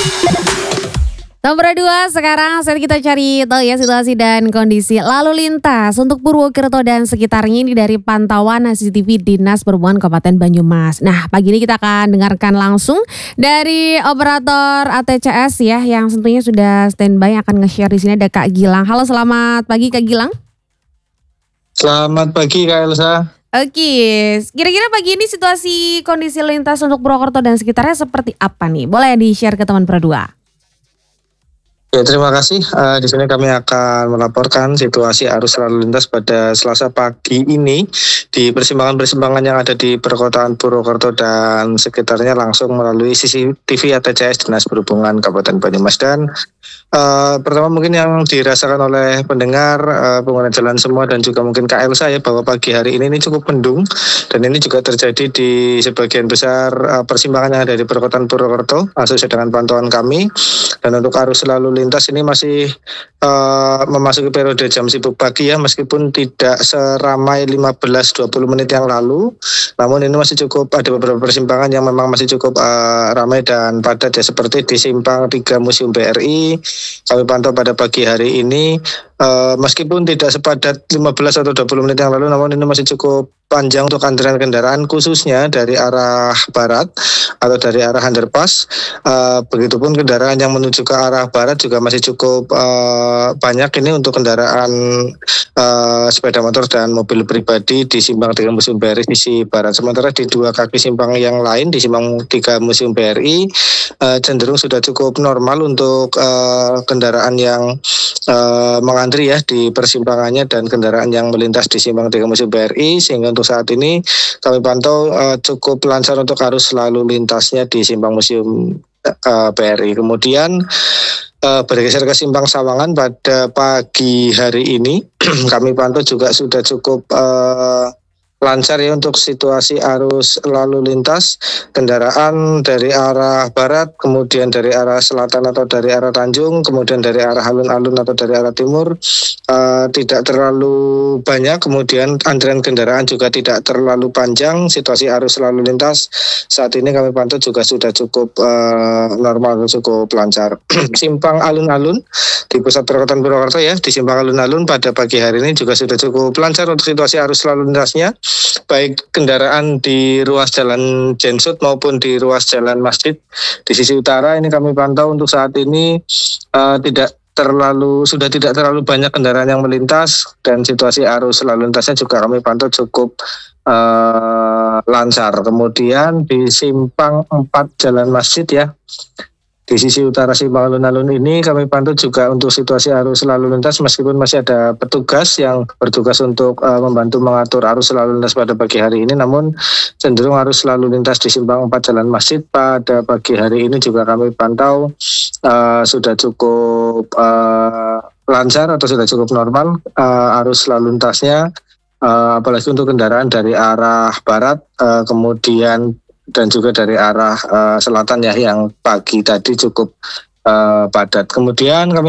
Nomor 2, sekarang saat kita cari tahu ya situasi dan kondisi lalu lintas untuk Purwokerto dan sekitarnya ini dari pantauan CCTV Dinas Perhubungan Kabupaten Banyumas. Nah, pagi ini kita akan dengarkan langsung dari operator ATCS ya yang tentunya sudah standby akan nge-share di sini ada Kak Gilang. Halo, selamat pagi Kak Gilang. Selamat pagi Kak Elsa. Oke, kira-kira pagi ini situasi kondisi lintas untuk Purwokerto dan sekitarnya seperti apa nih? Boleh di-share ke teman Pro 2? Ya, terima kasih. Di sini kami akan melaporkan situasi arus lalu lintas pada Selasa pagi ini di persimpangan-persimpangan yang ada di perkotaan Purwokerto dan sekitarnya langsung melalui CCTV ATCS Dinas Perhubungan Kabupaten Banyumas. Dan pertama mungkin yang dirasakan oleh pendengar pengguna jalan semua dan juga mungkin Kak Elsa ya, bahwa pagi hari ini cukup mendung dan ini juga terjadi di sebagian besar persimpangan yang ada di perkotaan Purwokerto sesuai dengan pantauan kami. Dan untuk arus lalu lintas ini masih memasuki periode jam sibuk pagi ya, meskipun tidak seramai 15-20 menit yang lalu, namun ini masih cukup, ada beberapa persimpangan yang memang masih cukup ramai dan padat ya, seperti di Simpang 3 Museum BRI. Kami pantau pada pagi hari ini meskipun tidak sepadat 15 atau 20 menit yang lalu, namun ini masih cukup panjang untuk antrian kendaraan khususnya dari arah barat atau dari arah underpass. Begitupun kendaraan yang menuju ke arah barat juga masih cukup banyak ini untuk kendaraan sepeda motor dan mobil pribadi di Simpang 3 Museum BRI sisi barat. Sementara di dua kaki simpang yang lain di Simpang 3 Museum BRI cenderung sudah cukup normal untuk kendaraan yang mengantri ya di persimpangannya dan kendaraan yang melintas di Simpang 3 Museum BRI, sehingga untuk saat ini kami pantau cukup lancar untuk arus lalu lintasnya di Simpang Museum BRI. Kemudian bergeser ke Simpang Sawangan pada pagi hari ini kami pantau juga sudah cukup lancar ya untuk situasi arus lalu lintas kendaraan dari arah barat, kemudian dari arah selatan atau dari arah Tanjung, kemudian dari arah alun-alun atau dari arah timur tidak terlalu banyak. Kemudian antrian kendaraan juga tidak terlalu panjang. Situasi arus lalu lintas saat ini kami pantau juga sudah cukup normal, cukup lancar. Simpang alun-alun di pusat perkotaan Purwokerto ya, di Simpang alun-alun pada pagi hari ini juga sudah cukup lancar untuk situasi arus lalu lintasnya, baik kendaraan di ruas jalan Jensut maupun di ruas jalan Masjid. Di sisi utara ini kami pantau untuk saat ini sudah tidak terlalu banyak kendaraan yang melintas, dan situasi arus lalu lintasnya juga kami pantau cukup lancar. Kemudian di Simpang 4 Jalan Masjid ya, di sisi utara Simpang alun-alun ini kami pantau juga untuk situasi arus lalu lintas, meskipun masih ada petugas yang bertugas untuk membantu mengatur arus lalu lintas pada pagi hari ini, namun cenderung arus lalu lintas di Simpang 4 Jalan Masjid pada pagi hari ini juga kami pantau sudah cukup lancar atau sudah cukup normal arus lalu lintasnya, apalagi untuk kendaraan dari arah barat kemudian dan juga dari arah selatan ya, yang pagi tadi cukup padat. Kemudian kami